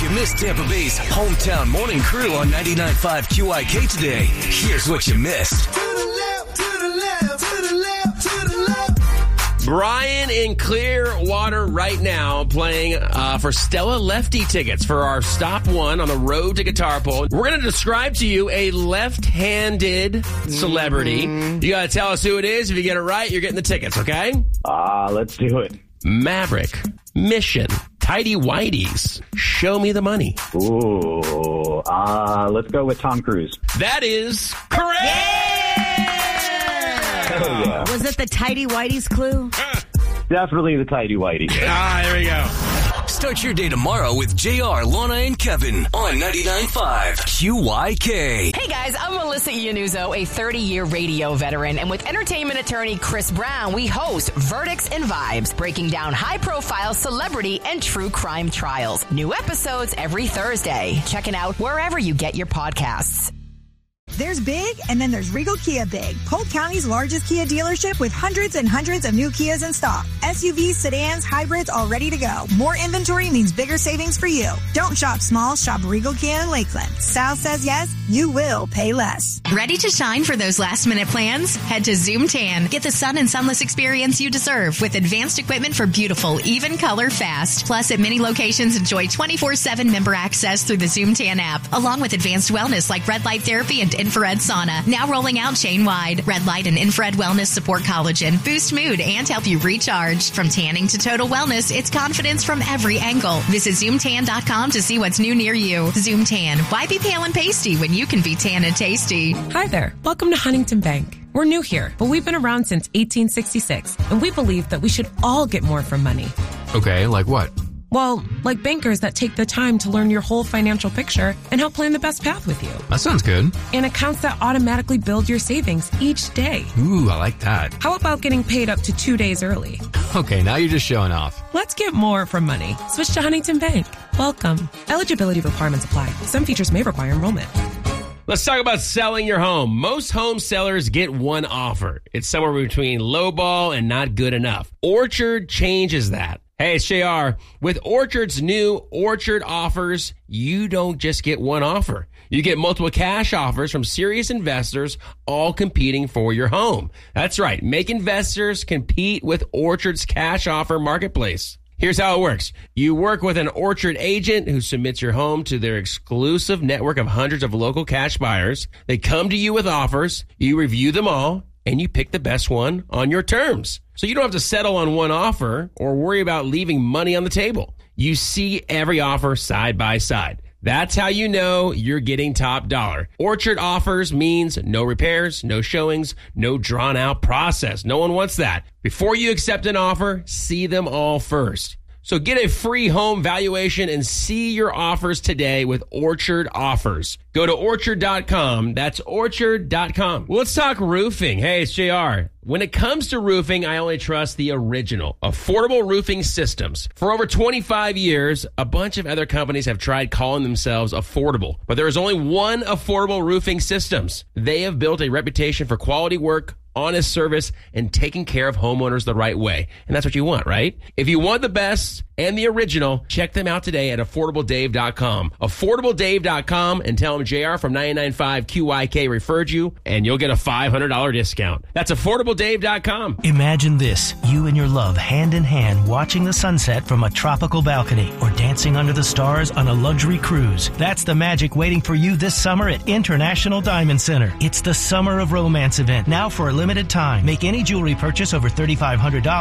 you missed Tampa Bay's hometown morning crew on 99.5 QIK today, here's what you missed. To the left, to the left, to the left, to the left. Brian in Clearwater right now playing for Stella Lefty tickets for our Stop One on the Road to Guitar Pole. We're going to describe to you a left-handed celebrity. You got to tell us who it is. If you get it right, you're getting the tickets, okay? Let's do it. Maverick, Mission, Tidy Whities, Show Me the Money. Ooh, let's go with Tom Cruise. That is correct! Oh, yeah. Was it the Tidy Whities clue? Definitely the Tidy Whitey. There we go. Start your day tomorrow with JR, Lana, and Kevin on 99.5 QYK. Hey guys, I'm Melissa Iannuzzo, a 30-year radio veteran, and with entertainment attorney Chris Brown, we host Verdicts and Vibes, breaking down high-profile celebrity and true crime trials. New episodes every Thursday. Check it out wherever you get your podcasts. There's big, and then there's Regal Kia Big, Polk County's largest Kia dealership with hundreds and hundreds of new Kias in stock. SUVs, sedans, hybrids, all ready to go. More inventory means bigger savings for you. Don't shop small, shop Regal Kia in Lakeland. Style says yes, you will pay less. Ready to shine for those last-minute plans? Head to Zoom Tan. Get the sun and sunless experience you deserve with advanced equipment for beautiful, even color fast. Plus, at many locations, enjoy 24/7 member access through the Zoom Tan app, along with advanced wellness like red light therapy and infrared sauna. Now rolling out chain-wide. Red light and infrared wellness support collagen, boost mood, and help you recharge. From tanning to total wellness, it's confidence from every angle. Visit ZoomTan.com to see what's new near you. Zoom Tan. Why be pale and pasty when you can be tan and tasty? Hi there. Welcome to Huntington Bank. We're new here, but we've been around since 1866, and we believe that we should all get more from money. Okay, like what? Well, like bankers that take the time to learn your whole financial picture and help plan the best path with you. That sounds good. And accounts that automatically build your savings each day. Ooh, I like that. How about getting paid up to 2 days early? Okay, now you're just showing off. Let's get more from money. Switch to Huntington Bank. Welcome. Eligibility requirements apply. Some features may require enrollment. Let's talk about selling your home. Most home sellers get one offer. It's somewhere between lowball and not good enough. Orchard changes that. Hey, it's JR. With Orchard's new Orchard offers, you don't just get one offer. You get multiple cash offers from serious investors, all competing for your home. That's right. Make investors compete with Orchard's cash offer marketplace. Here's how it works. You work with an Orchard agent who submits your home to their exclusive network of hundreds of local cash buyers. They come to you with offers. You review them all, and you pick the best one on your terms. So you don't have to settle on one offer or worry about leaving money on the table. You see every offer side by side. That's how you know you're getting top dollar. Orchard offers means no repairs, no showings, no drawn out process. No one wants that. Before you accept an offer, see them all first. So get a free home valuation and see your offers today with Orchard Offers. Go to Orchard.com. That's Orchard.com. Well, let's talk roofing. Hey, it's JR. When it comes to roofing, I only trust the original, Affordable Roofing Systems. For over 25 years, a bunch of other companies have tried calling themselves affordable, but there is only one Affordable Roofing Systems. They have built a reputation for quality work, honest service, and taking care of homeowners the right way. And that's what you want, right? If you want the best and the original, check them out today at AffordableDave.com. AffordableDave.com, and tell them JR from 99.5 QYK referred you, and you'll get a $500 discount. That's AffordableDave.com. Imagine this, you and your love hand in hand watching the sunset from a tropical balcony or dancing under the stars on a luxury cruise. That's the magic waiting for you this summer at International Diamond Center. It's the Summer of Romance event, now for a limited time. Make any jewelry purchase over $3,500